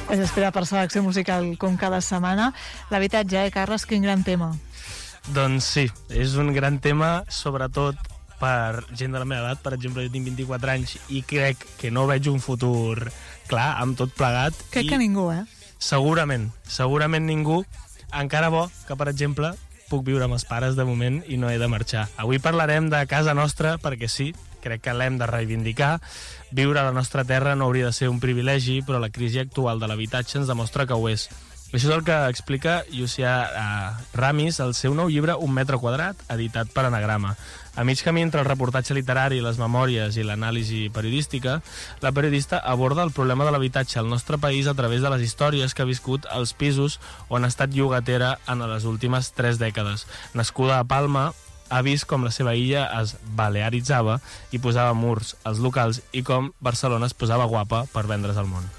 Es espera per selecció musical com cada setmana. L'habitatge, Carles, quin gran tema. Doncs sí, és un gran tema, sobretot per gent de la meva edat. Per exemple, jo tinc 24 anys i crec que no veig un futur clar amb tot plegat. Crec que ningú, Segurament ningú. Encara bo que, per exemple, puc viure amb els pares de moment i no he de marxar. Avui parlarem de casa nostra perquè sí, crec que l'hem de reivindicar. Viure a la nostra terra no hauria de ser un privilegi, però la crisi actual de l'habitatge ens demostra que ho és. Això és el que explica Llucià Ramis al seu nou llibre Un metre quadrat, editat per Anagrama. A mig camí entre el reportatge literari, les memòries i l'anàlisi periodística, la periodista aborda el problema de l'habitatge al nostre país a través de les històries que ha viscut als pisos on ha estat llogatera en les últimes 3 dècades. Nascuda a Palma, ha vist com la seva illa es balearitzava i posava murs als locals i com Barcelona es posava guapa per vendre's al món.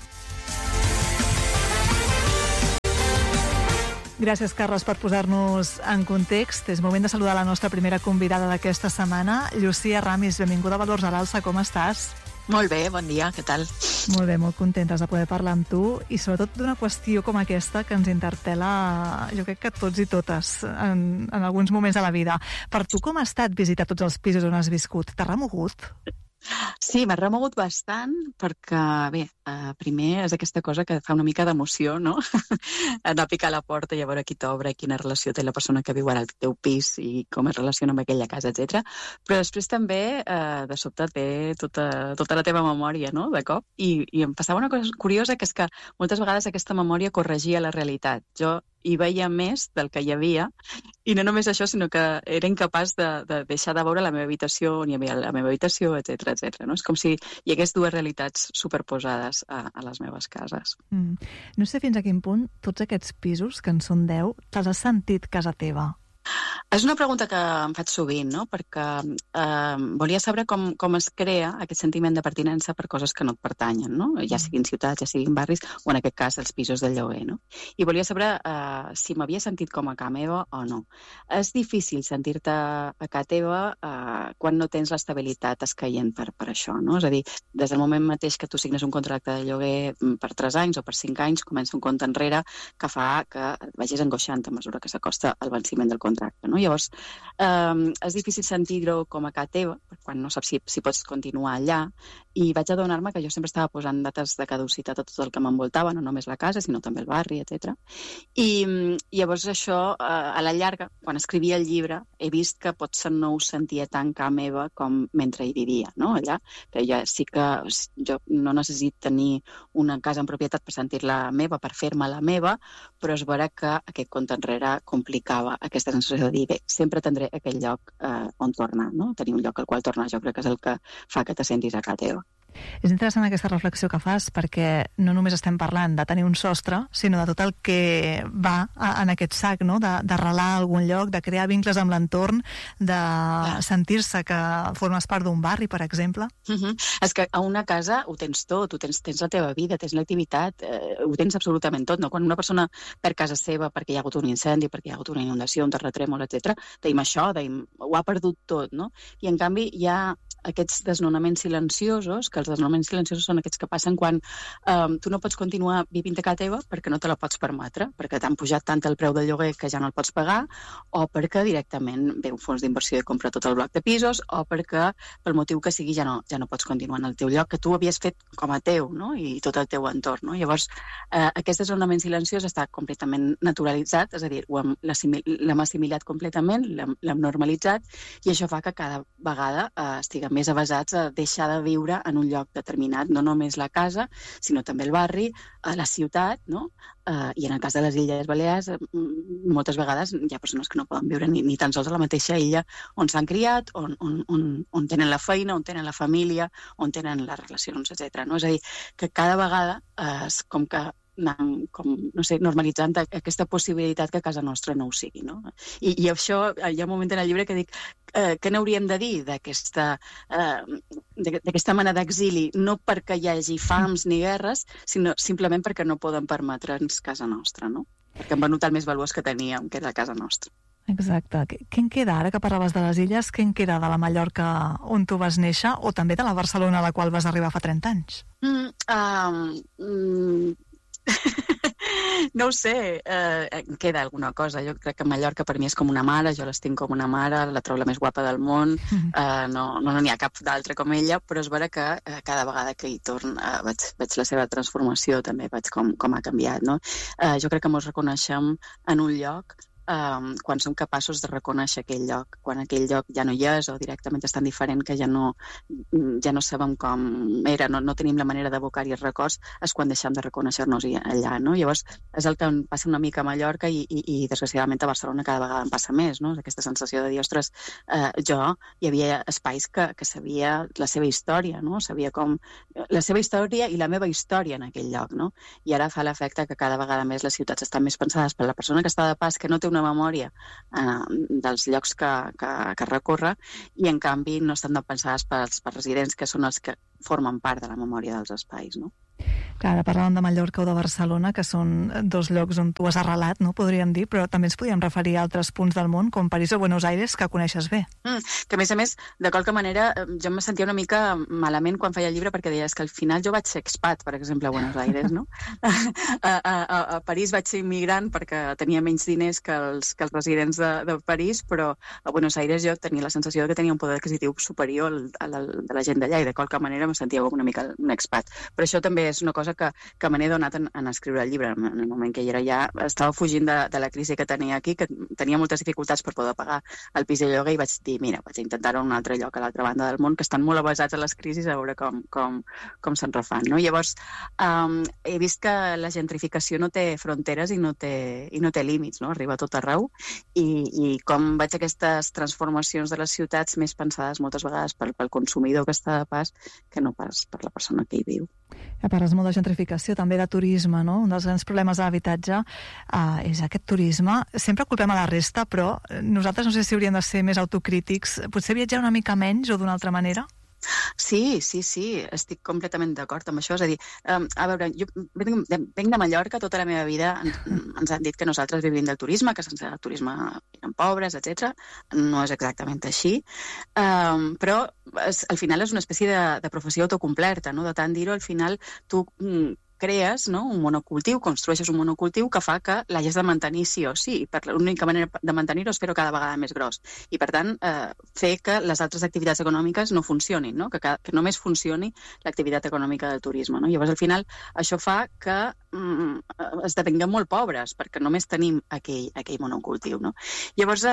Gràcies, Carles, per posar-nos en context. És moment de saludar la nostra primera convidada d'aquesta setmana, Llucià Ramis. Benvinguda a Valors a l'Alça, com estàs? Molt bé, bon dia, què tal? Molt bé, molt contentes de poder parlar amb tu i sobretot d'una qüestió com aquesta que ens interpel·la, jo crec que tots i totes en alguns moments de la vida. Per tu com ha estat visitar tots els pisos on has viscut? T'ha remogut? Sí, m'ha remogut bastant perquè, bé, primer és aquesta cosa que fa una mica d'emoció, no? Anar a picar a la porta i a veure qui t'obre, quina relació té la persona que viu ara al teu pis i com es relaciona amb aquella casa, etc. Però després també, de sobte, et ve tota la teva memòria, no?, de cop. I em passava una cosa curiosa, que és que moltes vegades aquesta memòria corregia la realitat. Jo hi veia més del que hi havia, i no només això, sinó que era incapaç de deixar de veure la meva habitació, on hi havia la meva habitació, etc. No? És com si hi hagués dues realitats superposades a les meves cases. No sé fins a quin punt tots aquests pisos, que en són 10, te'ls has sentit casa teva? És una pregunta que em faig sovint, no? Perquè volia saber com es crea aquest sentiment de pertinença per coses que no et pertanyen, no? Ja siguin ciutats, ja siguin barris, o en aquest cas els pisos de lloguer, no? I volia saber si m'havia sentit com a casa meva o no. És difícil sentir-te a casa teva quan no tens l'estabilitat escaient per això, no? És a dir, des del moment mateix que tu signes un contracte de lloguer per 3 anys o per 5 anys, comença un compte enrere que fa que vagis angoixant a mesura que s'acosta el venciment del contracte, no? Llavors, és difícil sentir-ho com a casa teva, quan no saps si pots continuar allà, i vaig adonar-me que jo sempre estava posant dates de caducitat a tot el que m'envoltava, no només la casa, sinó també el barri, etc. I llavors això, a la llarga, quan escrivia el llibre, he vist que potser no ho sentia tan casa meva com mentre hi vivia, no? Allà, que ja sí que jo no necessito tenir una casa en propietat per sentir-la meva, per fer-me la meva, però és vera que aquest compte enrere complicava aquesta sensació de dir, bé, sempre tindré aquell lloc on tornar, no? Tenir un lloc al qual tornar, jo crec que és el que fa que te sentis a casa teva. És interessant aquesta reflexió que fas, perquè no només estem parlant de tenir un sostre, sinó de tot el que va en aquest sac, no? D'arrelar a algun lloc, de crear vincles amb l'entorn, de sentir-se que formes part d'un barri, per exemple. És que a una casa ho tens tot, tens la teva vida, tens l'activitat, ho tens absolutament tot, no? Quan una persona perd casa seva perquè hi ha hagut un incendi, perquè hi ha hagut una inundació, un terratrèmol, etc., deim això, ho ha perdut tot, no? I en canvi hi ha aquests desnonaments silenciosos, que els desnonaments silenciosos són aquests que passen quan tu no pots continuar vivint a casa teva perquè no te la pots permetre, perquè t'han pujat tant el preu del lloguer que ja no el pots pagar, o perquè directament ve un fons d'inversió i compra tot el bloc de pisos, o perquè pel motiu que sigui ja no pots continuar en el teu lloc que tu havies fet com a teu, no? I tot el teu entorn, no? Llavors, aquest desnonament silenciós està completament naturalitzat, és a dir, l'hem assimilat completament, l'hem normalitzat, i això fa que cada vegada estiguem més avasats a deixar de viure en un lloc determinat, no només la casa, sinó també el barri, la ciutat, no? I en el cas de les Illes Balears, moltes vegades hi ha persones que no poden viure ni tan sols a la mateixa illa on s'han criat, on tenen la feina, on tenen la família, on tenen les relacions, etc. No? És a dir, que cada vegada és com que normalitzant aquesta possibilitat que a casa nostra no ho sigui, no? I això, hi ha un moment en el llibre que dic què n'hauríem de dir d'aquesta mena d'exili, no perquè hi hagi fams ni guerres, sinó simplement perquè no poden permetre'ns casa nostra, no? Perquè hem venut el més valuós que teníem, que era casa nostra. Exacte. Què en queda, ara que parlaves de les illes, què en queda de la Mallorca on tu vas néixer, o també de la Barcelona a la qual vas arribar fa 30 anys? No ho sé, queda alguna cosa. Jo crec que Mallorca per mi és com una mare, jo l'estinc com una mare, la trobo la més guapa del món, no n'hi ha cap d'altra com ella, però és vera que cada vegada que hi torn veig la seva transformació, també veig com ha canviat, no? Jo crec que ens reconeixem en un lloc quan som capaços de reconèixer aquell lloc, quan aquell lloc ja no hi és o directament és tan diferent que ja no sabem com era, no tenim la manera d'abocar-hi els records, és quan deixem de reconèixer-nos allà, no? Llavors, és el que em passa una mica a Mallorca i desgraciadament a Barcelona cada vegada em passa més, no? Aquesta sensació de dir, ostres, hi havia espais que sabia la seva història, no? Sabia com la seva història i la meva història en aquell lloc, no? I ara fa l'efecte que cada vegada més les ciutats estan més pensades per la persona que està de pas, que no té una memòria dels llocs que recorre i, en canvi, no estan pensades pels residents, que són els que formen part de la memòria dels espais, no? Clar, ara parlàvem de Mallorca o de Barcelona, que són dos llocs on tu has arrelat, no? Podríem dir, però també ens podríem referir a altres punts del món, com París o Buenos Aires, que coneixes bé. Que, a més, de qualque manera, jo em sentia una mica malament quan feia el llibre, perquè deia que al final jo vaig ser expat, per exemple, a Buenos Aires, no? A París vaig ser immigrant perquè tenia menys diners que els residents de París, però a Buenos Aires jo tenia la sensació que tenia un poder adquisitiu superior a de la gent d'allà, i de qualque manera em sentia com una mica un expat. Però això també és una cosa que me n'he donat en escriure el llibre. En el moment que hi era ja, estava fugint de la crisi que tenia aquí, que tenia moltes dificultats per poder pagar el pis de lloguer, i vaig dir, mira, vaig intentar-ho en un altre lloc a l'altra banda del món, que estan molt avasats a les crisis, a veure com se'n refan, no? Llavors, he vist que la gentrificació no té fronteres i no té límits, no? Arriba a tot arreu, i com veig aquestes transformacions de les ciutats més pensades moltes vegades pel consumidor que està de pas, que no pas per la persona que hi viu. Ja parles molt de gentrificació, també de turisme, no? Un dels grans problemes de l'habitatge és aquest turisme. Sempre culpem a la resta, però nosaltres no sé si hauríem de ser més autocrítics. Potser viatjar una mica menys o d'una altra manera? Sí, estic completament d'acord amb això. És a dir, a veure, jo venc de Mallorca, tota la meva vida ens han dit que nosaltres vivim del turisme, que sense el turisme eren pobres, etc. No és exactament així, però al final és una espècie de professió autocomplerta, no? De tant dir-ho, al final tu crees, no, un monocultiu, construeixes un monocultiu que fa que l'hagis de mantenir sí o sí, i l'única manera de mantenir-ho és fer-ho cada vegada més gros, i per tant fer que les altres activitats econòmiques no funcionin, no? Que només funcioni l'activitat econòmica del turisme, no? Llavors al final això fa que esdevinguem molt pobres, perquè només tenim aquell monocultiu, no? Llavors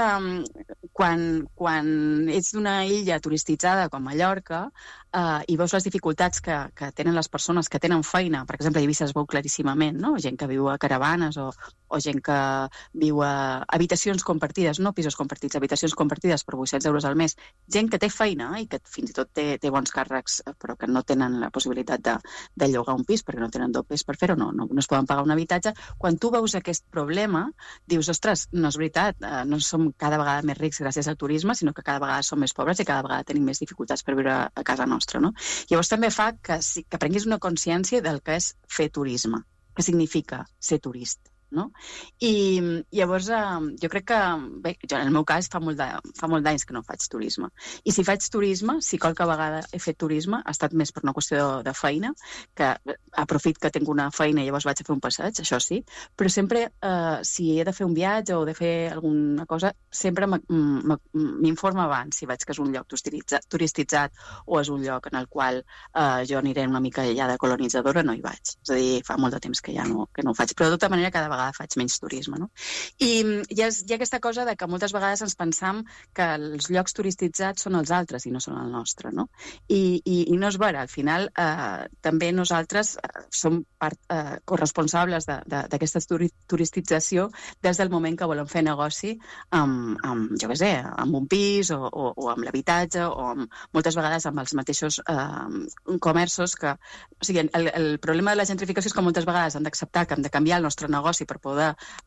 quan ets d'una illa turistitzada com Mallorca i veus les dificultats que tenen les persones que tenen feina, per exemple, a Eivissa es veu claríssimament, no? Gent que viu a caravanes o gent que viu a habitacions compartides, no pisos compartits, habitacions compartides per 800 euros al mes, gent que té feina i que fins i tot té bons càrrecs, però que no tenen la possibilitat de llogar un pis perquè no tenen dobles per fer-ho, no es poden pagar un habitatge. Quan tu veus aquest problema, dius, ostres, no és veritat, no som cada vegada més rics gràcies al turisme, sinó que cada vegada som més pobres i cada vegada tenim més dificultats per viure a casa nostra, no? Llavors també fa que prenguis una consciència del que és fer turisme, què significa ser turista, no? I llavors jo crec que, bé, jo en el meu cas fa molt d'anys que no faig turisme, i si faig turisme, si qualque vegada he fet turisme, ha estat més per una qüestió de feina, que aprofit que tinc una feina i llavors vaig a fer un passeig, això sí, però sempre si he de fer un viatge o de fer alguna cosa, sempre m'informo abans si veig que és un lloc turistitzat o és un lloc en el qual jo aniré una mica ja de colonitzadora, no hi vaig. És a dir, fa molt de temps que ja no ho faig, però de tota manera cada vegada faig menys turisme, no? I hi ha aquesta cosa de que moltes vegades ens pensam que els llocs turistitzats són els altres i no són el nostre, no? I no és vera. Al final, també nosaltres som corresponsables d'aquesta turistització des del moment que volem fer negoci amb jo què sé, amb un pis o amb l'habitatge o moltes vegades amb els mateixos comerços que... O sigui, el problema de la gentrificació és que moltes vegades han d'acceptar que hem de canviar el nostre negoci per poder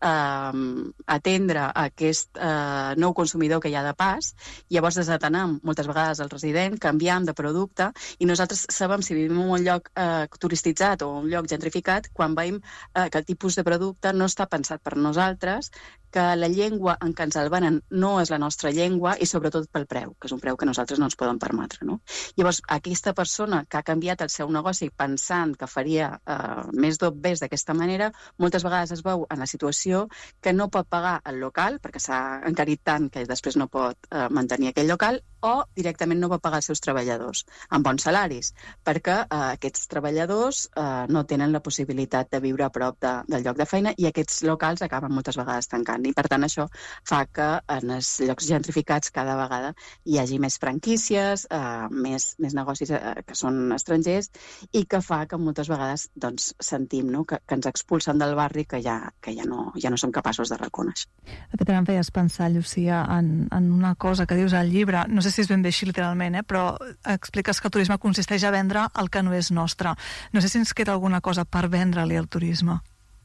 atendre aquest nou consumidor que hi ha de pas, i llavors desatenem moltes vegades el resident, canviem de producte, i nosaltres sabem si vivim en un lloc turistitzat o un lloc gentrificat quan veiem que el tipus de producte no està pensat per nosaltres, que la llengua en què ens el venen no és la nostra llengua i sobretot pel preu, que és un preu que nosaltres no ens podem permetre, no? Llavors, aquesta persona que ha canviat el seu negoci pensant que faria més d'obvers d'aquesta manera, moltes vegades es veu trobo en la situació que no pot pagar el local, perquè s'ha encarit tant que després no pot mantenir aquell local, o directament no pot pagar els seus treballadors amb bons salaris, perquè aquests treballadors no tenen la possibilitat de viure a prop del lloc de feina i aquests locals acaben moltes vegades tancant. I per tant això fa que en els llocs gentrificats cada vegada hi hagi més franquícies, més negocis que són estrangers, i que fa que moltes vegades doncs, sentim, no? que ens expulsen del barri que ja no som capaços de reconèixer. De fet, em feies pensar, Llucia, en una cosa que dius al llibre, no sé si és ben bé així literalment, però expliques que el turisme consisteix a vendre el que no és nostre. No sé si ens queda alguna cosa per vendre-li al turisme.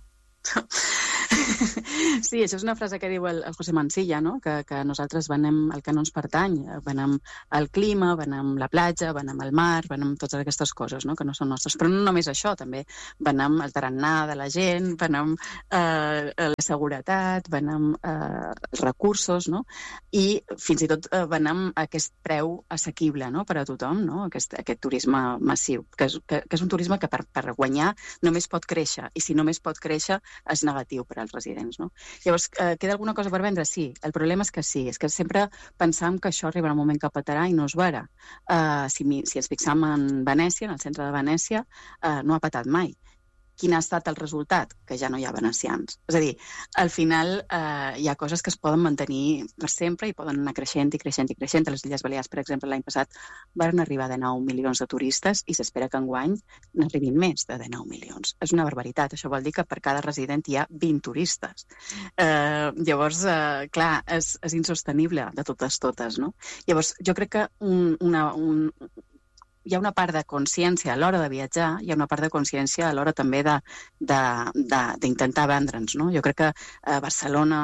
Sí, això és una frase que diu el José Mansilla, no? que nosaltres venem el que no ens pertany, venem el clima, venem la platja, venem el mar, venem totes aquestes coses, no? Que no són nostres. Però no només això, també venem el tarannà de la gent, venem la seguretat, venem els recursos, no? I fins i tot venem aquest preu assequible, no? Per a tothom, no? Aquest turisme massiu, que és un turisme que per guanyar només pot créixer, i si només pot créixer és negatiu per als residents, no? Llavors, queda alguna cosa per vendre? Sí. El problema és que sí, és que sempre pensam que això arribarà un moment que petarà i no és vera. Si ens fixam en Venècia, en el centre de Venècia, no ha petat mai. Quin ha estat el resultat? Que ja no hi ha venecians. És a dir, al final hi ha coses que es poden mantenir per sempre i poden anar creixent i creixent i creixent. A les Illes Balears, per exemple, l'any passat van arribar de 9 milions de turistes i s'espera que enguany n'arribin més de 19 milions. És una barbaritat. Això vol dir que per cada resident hi ha 20 turistes. Llavors, clar, és insostenible de totes, no? Llavors, jo crec que hi ha una part de consciència a l'hora de viatjar, hi ha una part de consciència a l'hora també d'intentar vendre'ns, no? Jo crec que Barcelona,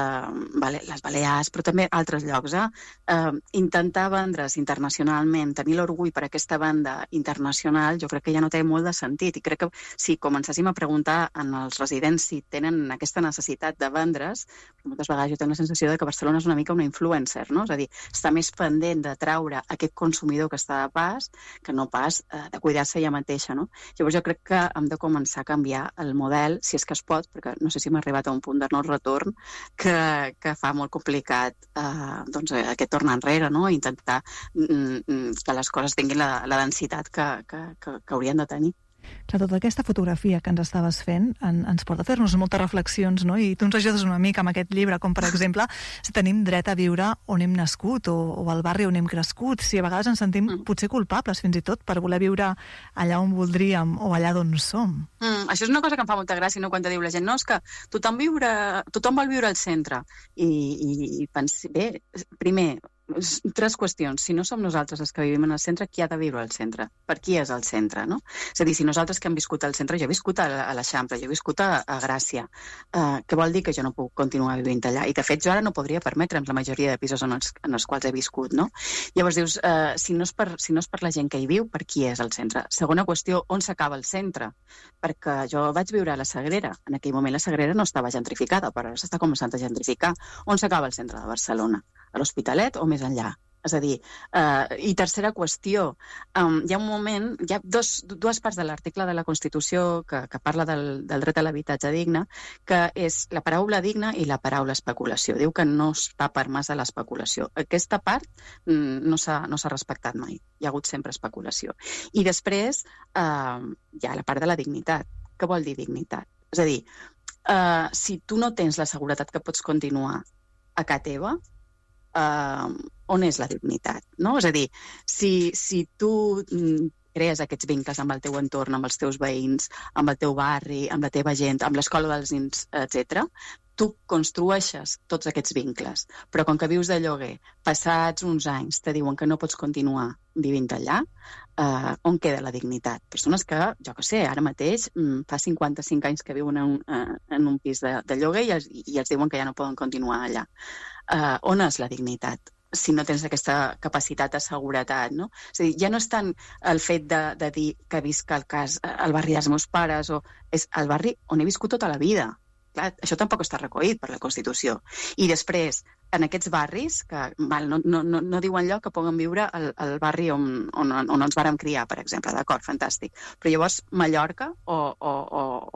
les Balears, però també altres llocs, intentar vendre's internacionalment, tenir l'orgull per aquesta venda internacional, jo crec que ja no té molt de sentit. I crec que si comencéssim a preguntar als residents si tenen aquesta necessitat de vendre's, moltes vegades jo tinc la sensació de que Barcelona és una mica una influencer, no? És a dir, està més pendent de traure aquest consumidor que està de pas que no pas de cuidar-se ella mateixa, no? Llavors jo crec que hem de començar a canviar el model, si és que es pot, perquè no sé si hem arribat a un punt de no retorn que fa molt complicat aquest torn enrere, no? Intentar que les coses tinguin la densitat que haurien de tenir. Clar, tota aquesta fotografia que ens estaves fent ens porta a fer-nos moltes reflexions, no? I tu ens ajudes una mica amb aquest llibre, com per exemple, si tenim dret a viure on hem nascut o al barri on hem crescut, si a vegades ens sentim potser culpables fins i tot per voler viure allà on voldríem o allà d'on som. Això és una cosa que em fa molta gràcia, no? Quan te diu la gent, no, és que tothom vol viure al centre. I pensi, bé, primer, 3 qüestions. Si no som nosaltres els que vivim en el centre, qui ha de viure al centre? Per qui és el centre, no? És a dir, si nosaltres que hem viscut al centre, jo he viscut a l'Eixample, jo he viscut a Gràcia, què vol dir que jo no puc continuar vivint allà? I de fet jo ara no podria permetre'm la majoria de pisos en els quals he viscut, no? Llavors dius, si no és per la gent que hi viu, per qui és el centre? Segona qüestió, on s'acaba el centre? Perquè jo vaig viure a la Sagrera. En aquell moment la Sagrera no estava gentrificada, però ara s'està començant a gentrificar. On s'acaba el centre de Barcelona? A l'Hospitalet o més enllà? És a dir, i tercera qüestió, hi ha un moment, hi ha dues parts de l'article de la Constitució que parla del dret a l'habitatge digne, que és la paraula digne i la paraula especulació. Diu que no està permesa l'especulació. Aquesta part no s'ha respectat mai. Hi ha hagut sempre especulació. I després hi ha la part de la dignitat. Què vol dir dignitat? És a dir, si tu no tens la seguretat que pots continuar a casa teva, on és la dignitat, no? És a dir, si tu crees aquests vincles amb el teu entorn, amb els teus veïns, amb el teu barri, amb la teva gent, amb l'escola dels nens, etc., tu construeixes tots aquests vincles. Però com que vius de lloguer, passats uns anys te diuen que no pots continuar vivint allà, on queda la dignitat? Persones que, jo què sé, ara mateix fa 55 anys que viuen en un pis de lloguer i els diuen que ja no poden continuar allà. On és la dignitat? Si no tens aquesta capacitat de seguretat, no? És a dir, ja no és tant el fet de dir que visc al barri dels meus pares, o és el barri on he viscut tota la vida. Clar, això tampoc està recollit per la Constitució. I després, en aquests barris, que no diu enlloc que puguen viure al barri on ens vàrem criar, per exemple, d'acord, fantàstic. Però llavors Mallorca o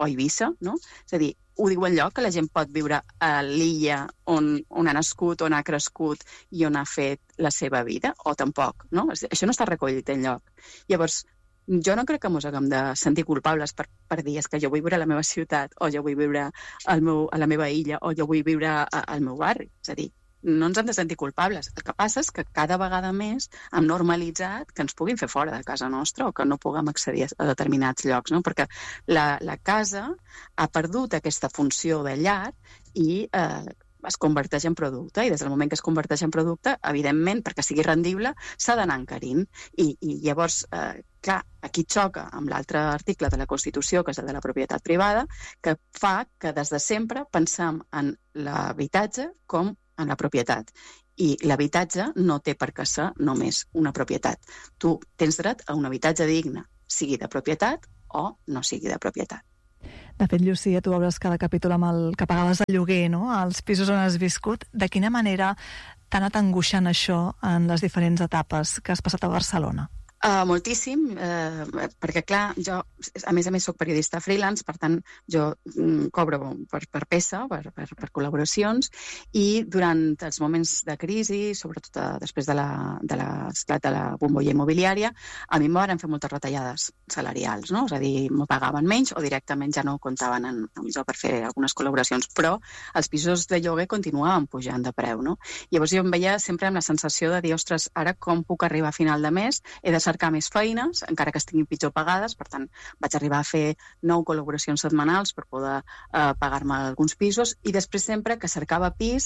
o Eivissa, no? És a dir, ho diu el lloc que la gent pot viure a l'illa on ha nascut, on ha crescut i on ha fet la seva vida, o tampoc, no? Això no està recollit enlloc. Llavors, jo no crec que mos haguem de sentir culpables per dir que jo vull viure a la meva ciutat, o jo vull viure a la meva illa, o jo vull viure al meu barri. És a dir, no ens hem de sentir culpables. El que passa és que cada vegada més hem normalitzat que ens puguin fer fora de casa nostra o que no puguem accedir a determinats llocs, no? Perquè la casa ha perdut aquesta funció de llar i es converteix en producte, i des del moment que es converteix en producte, evidentment, perquè sigui rendible, s'ha d'anar encarint. I llavors, clar, aquí xoca amb l'altre article de la Constitució, que és el de la propietat privada, que fa que des de sempre pensem en l'habitatge com en la propietat. I l'habitatge no té per què ser només una propietat. Tu tens dret a un habitatge digne, sigui de propietat o no sigui de propietat. De fet, Llucia, tu obres cada capítol amb el que pagaves el lloguer, no?, als pisos on has viscut. De quina manera t'ha anat angoixant això en les diferents etapes que has passat a Barcelona? Moltíssim, perquè clar, jo a més soc periodista freelance, per tant jo cobro per peça, per col·laboracions, i durant els moments de crisi, sobretot després de l'esclat de la bombolla immobiliària, a mi em van fer moltes retallades salarials, no? És a dir, m'ho pagaven menys o directament ja no comptaven amb jo per fer algunes col·laboracions, però els pisos de lloguer continuaven pujant de preu, no? Llavors jo em veia sempre amb la sensació de dir, ostres, ara com puc arribar a final de mes? He de cercar més feines, encara que estiguin pitjor pagades, per tant, vaig arribar a fer 9 col·laboracions setmanals per poder pagar-me alguns pisos, i després sempre que cercava pis,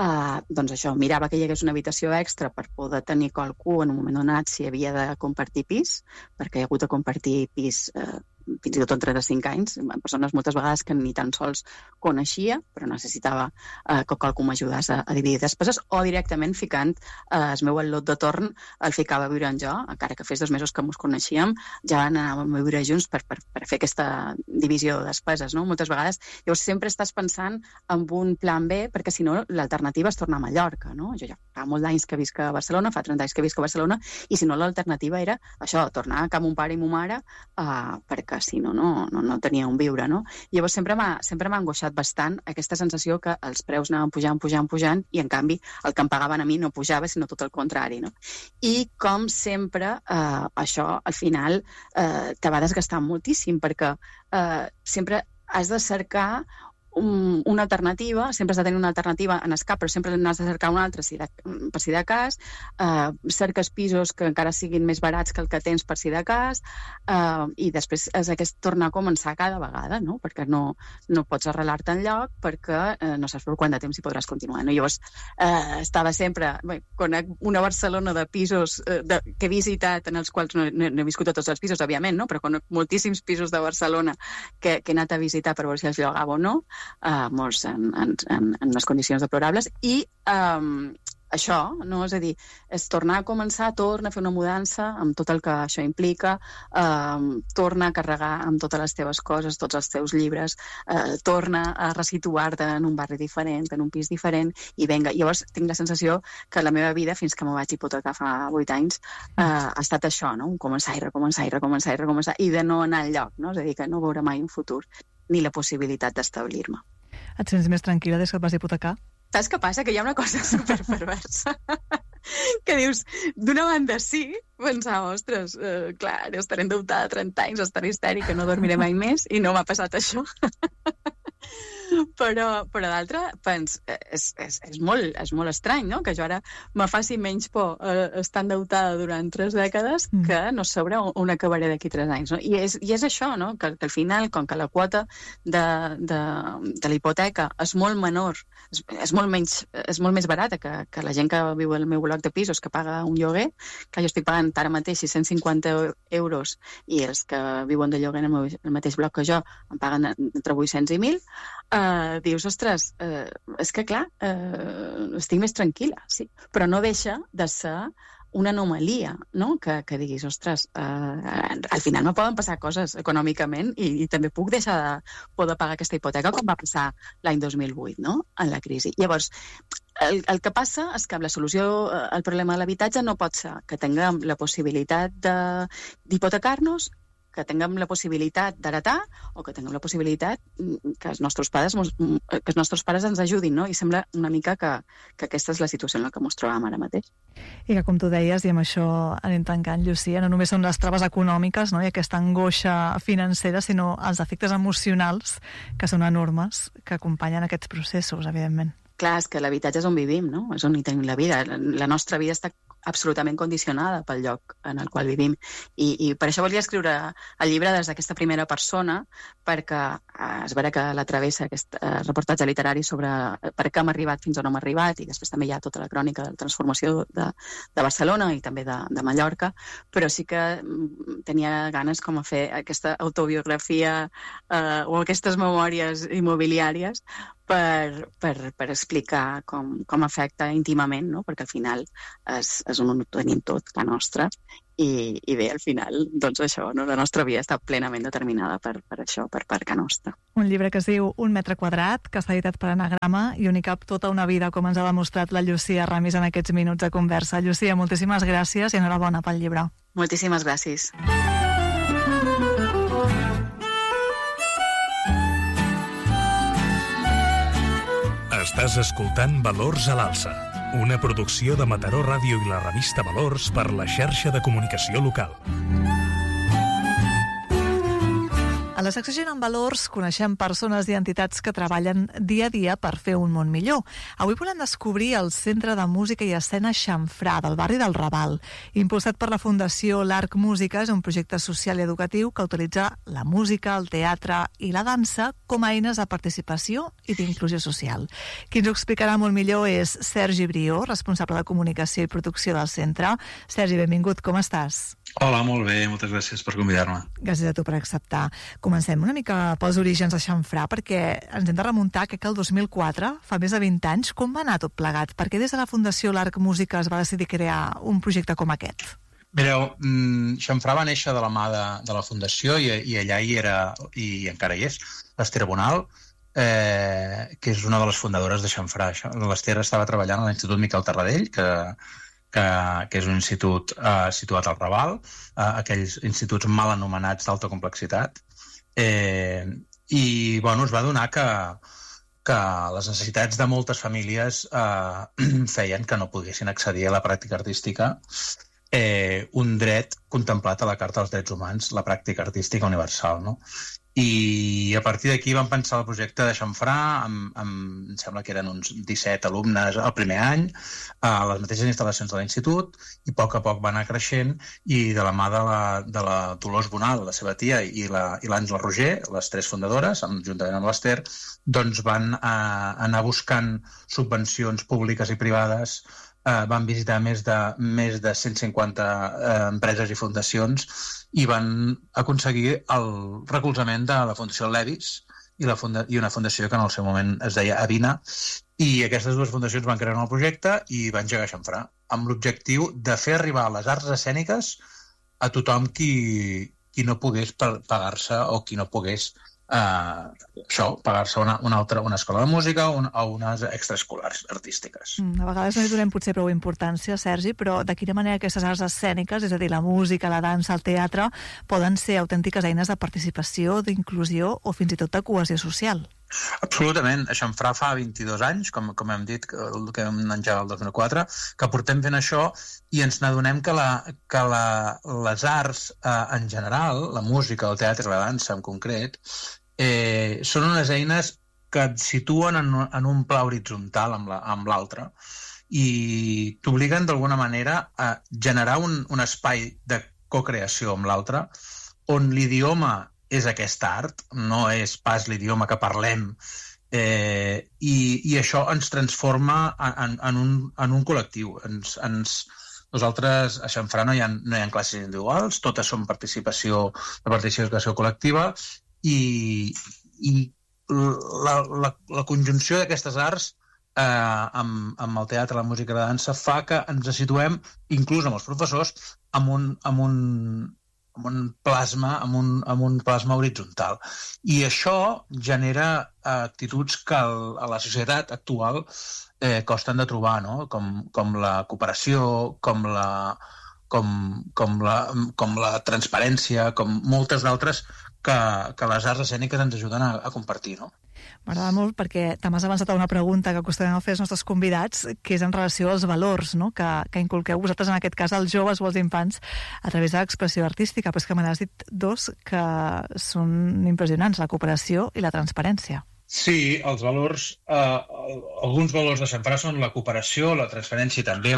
doncs això, mirava que hi hagués una habitació extra per poder tenir qualcú en un moment donat si havia de compartir pis, perquè he hagut de compartir pis fins i tot entre 5 anys, persones moltes vegades que ni tan sols coneixia, però necessitava que qualcú m'ajudés a dividir despeses, o directament ficant el meu al·lot de torn, el ficava a viure en jo, encara que fes 2 mesos que ens coneixíem, ja anàvem a viure junts per fer aquesta divisió de despeses, no? Moltes vegades, llavors sempre estàs pensant en un plan B, perquè si no l'alternativa és tornar a Mallorca, no? Jo ja fa molts anys que visc a Barcelona, fa 30 anys que visc a Barcelona, i si no l'alternativa era això, tornar a mon pare i mon mare, perquè si no tenia on viure, no? Llavors sempre m'ha angoixat bastant aquesta sensació que els preus anaven pujant, i en canvi el que em pagaven a mi no pujava, sinó tot el contrari, no? I com sempre, això al final te va desgastant moltíssim, perquè sempre has de cercar una alternativa, sempre has de tenir una alternativa en escap, però sempre n'has de cercar una altra per si de cas, cerques pisos que encara siguin més barats que el que tens per si de cas, i després és aquest tornar a començar cada vegada, no? Perquè no pots arrelar-te enlloc, perquè no saps per quant de temps hi podràs continuar, no? Llavors estava sempre, conec una Barcelona de pisos que he visitat, en els quals no he viscut a tots els pisos, òbviament, no? Però conec moltíssims pisos de Barcelona que he anat a visitar per veure si els llogava o no, molts en unes condicions deplorables, i això, no? És a dir, és tornar a començar, torna a fer una mudança amb tot el que això implica, torna a carregar amb totes les teves coses, tots els teus llibres, torna a resituar-te en un barri diferent, en un pis diferent, i vinga. Llavors tinc la sensació que la meva vida, fins que me vaig hipotecar fa 8 anys, ha estat això, no? Un començar i recomençar i recomençar i recomençar, i de no anar enlloc, no? És a dir, que no veure mai un futur ni la possibilitat d'establir-me. Et sents més tranquil·la des que et vas hipotecar? Saps què passa? Que hi ha una cosa superperversa que dius, d'una banda sí, pensava, ostres, clar, estaré endeutada 30 anys, estaré histèrica, no dormiré mai més, i no m'ha passat això. Però d'altra, és molt estrany, no? Que jo ara me faci menys por estar endeutada durant 3 dècades que no sabré on acabaré d'aquí 3 anys, no? I és això, no? Que al final, com que la quota de la hipoteca és molt menor, és molt més barata que la gent que viu al meu bloc de pisos, que paga un lloguer, que jo estic pagant ara mateix 650 euros, i els que viuen de lloguer en el mateix bloc que jo em paguen entre 800 i 1.000, dius, ostres, és que clar, estic més tranquil·la, sí, però no deixa de ser una anomalia, no? Que diguis, ostres, al final me poden passar coses econòmicament i també puc deixar de poder pagar aquesta hipoteca, com va passar l'any 2008, no? En la crisi. Llavors, el que passa és que la solució al problema de l'habitatge no pot ser que tinguem la possibilitat d'hipotecar-nos que tinguem la possibilitat d'heretar o que tinguem la possibilitat que els nostres pares ens ajudin, no? I sembla una mica que aquesta és la situació en la que ens trobem ara mateix. I que, com tu deies, i amb això anem tancant, Llucia, no només són les traves econòmiques, no?, i aquesta angoixa financera, sinó els efectes emocionals, que són enormes, que acompanyen aquests processos, evidentment. Clar, és que l'habitatge és on vivim, no? És on hi tenim la vida. La nostra vida està absolutament condicionada pel lloc en el qual vivim. I per això volia escriure el llibre des d'aquesta primera persona, perquè és vera que la travessa aquest reportatge literari sobre per què hem arribat fins on hem arribat, i després també hi ha tota la crònica de la transformació de Barcelona i també de Mallorca, però sí que tenia ganes com a fer aquesta autobiografia o aquestes memòries immobiliàries per explicar com afecta íntimament, no? Perquè al final és on ho tenim tot, la nostra, i bé, al final, doncs això, no? La nostra vida està plenament determinada per això, per Ca Nostra. Un llibre que es diu 1 metre quadrat, que està editat per Anagrama i on hi cap tota una vida, com ens ha demostrat la Llucia Ramis en aquests minuts de conversa. Llucia, moltíssimes gràcies i enhorabona pel llibre. Moltíssimes gràcies. Estàs escoltant Valors a l'Alça, una producció de Mataró Ràdio i la revista Valors per la xarxa de comunicació local. A la secció Gent amb Valors coneixem persones i entitats que treballen dia a dia per fer un món millor. Avui volem descobrir el Centre de Música i Escena Xamfrà, del barri del Raval. Impulsat per la Fundació l'Arc Música, és un projecte social i educatiu que utilitza la música, el teatre i la dansa com a eines de participació i d'inclusió social. Qui ens ho explicarà molt millor és Sergi Brió, responsable de comunicació i producció del centre. Sergi, benvingut, com estàs? Hola, molt bé, moltes gràcies per convidar-me. Gràcies a tu per acceptar. Comencem una mica pels orígens de Xamfrà, perquè ens hem de remuntar que el 2004, fa més de 20 anys, com va anar tot plegat? Per què des de la Fundació l'Arc Música es va decidir crear un projecte com aquest? Mireu, Xamfrà va néixer de la mà de la Fundació i allà hi era, i encara hi és, l'Ester Bonal, que és una de les fundadores de Xamfrà. L'Ester estava treballant a l'Institut Miquel Tarradell, que és un institut situat al Raval, aquells instituts mal anomenats d'alta complexitat, i bueno, es va adonar que les necessitats de moltes famílies feien que no poguessin accedir a la pràctica artística, un dret contemplat a la Carta dels Drets Humans, la pràctica artística universal, no? I a partir d'aquí vam pensar el projecte de Xamfrà, em sembla que eren uns 17 alumnes el primer any, a les mateixes instal·lacions de l'institut, i a poc va anar creixent, i de la mà de la Dolors Bonal, la seva tia, i l'Àngela Roger, les tres fundadores, juntament amb l'Ester, doncs van anar buscant subvencions públiques i privades. Van visitar més de 150 empreses i fundacions i van aconseguir el recolzament de la Fundació Levis i una fundació que en el seu moment es deia Avina, i aquestes dues fundacions van crear el projecte i van engegar Xamfrà, amb l'objectiu de fer arribar les arts escèniques a tothom qui no pogués pagar-se o qui no pogués pagar-se una escola de música o unes extraescolars artístiques. A vegades no hi donem potser prou importància, Sergi, però de quina manera aquestes arts escèniques, és a dir, la música, la dansa, el teatre, poden ser autèntiques eines de participació, d'inclusió o fins i tot de cohesió social? Absolutament. A Xamfrà fa 22 anys, com hem dit, que vam engegar el 2004, que portem fent això i ens n'adonem que les arts en general, la música, el teatre i la dansa en concret, són unes eines que et situen en un pla horitzontal amb l'altre i t'obliguen d'alguna manera a generar un espai de co-creació amb l'altre on l'idioma és aquest art, no és pas l'idioma que parlem, i això ens transforma en un col·lectiu. Nosaltres a Xamfrà no hi ha classes individuals, totes són participació col·lectiva, i la conjunció d'aquestes arts amb el teatre, la música i la dansa fa que ens situem, inclús amb els professors, amb un plasma horitzontal. I això genera actituds que a la societat actual costen de trobar, no? Com la cooperació, com com la transparència, com moltes d'altres que les arts escèniques ens ajuden a compartir, no? M'agrada molt perquè t'has avançat a una pregunta que acostumem a fer als nostres convidats, que és en relació als valors, no? que inculqueu vosaltres, en aquest cas, als joves o als infants, a través de l'expressió artística. Però és que me n'has dit dos que són impressionants, la cooperació i la transparència. Sí, els valors, alguns valors de Sant Fra són la cooperació, la transparència i també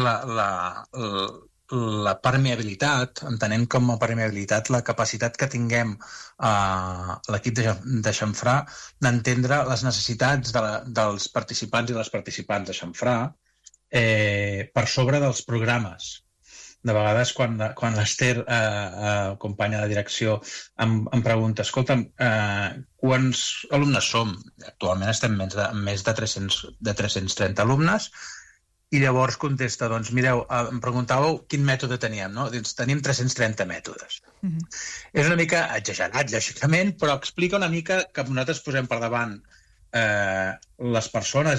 la permeabilitat, entenent com a permeabilitat la capacitat que tinguem l'equip de Xamfrà d'entendre les necessitats dels participants i les participants de Xamfrà per sobre dels programes. De vegades, quan l'Ester, companya de direcció, em pregunta, escolta'm, quants alumnes som? Actualment estem més de 330 alumnes, i llavors contesta, doncs mireu, em preguntàveu quin mètode teníem, no? Tenim 330 mètodes. És una mica exagerat, lògicament, però explica una mica que nosaltres posem per davant les persones